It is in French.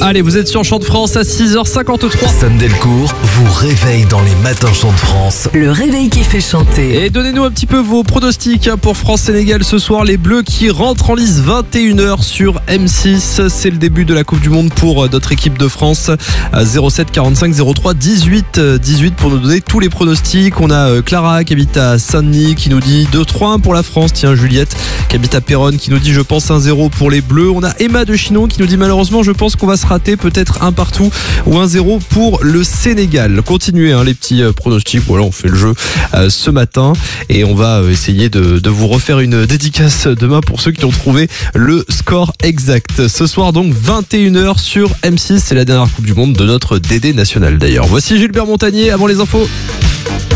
Allez, vous êtes sur Chant de France à 6h53. Sam Delcourt vous réveille dans les matins Chant de France. Le réveil qui fait chanter. Et donnez-nous un petit peu vos pronostics pour France-Sénégal ce soir. Les Bleus qui rentrent en lice 21h sur M6. C'est le début de la Coupe du Monde pour notre équipe de France. 07 45 03 18 18 pour nous donner tous les pronostics. On a Clara qui habite à Saint-Denis qui nous dit 2-3-1 pour la France. Tiens, Juliette qui habite à Péronne qui nous dit je pense 1-0 pour les Bleus. On a Emma de Chinon qui nous dit malheureusement je pense qu'on va se rater, peut-être un partout ou 1-0 pour le Sénégal. Continuez les petits pronostics. Voilà, on fait le jeu ce matin et on va essayer de vous refaire une dédicace demain pour ceux qui ont trouvé le score exact. Ce soir donc 21h sur M6, c'est la dernière Coupe du Monde de notre DD national d'ailleurs. Voici Gilbert Montagnier avant les infos.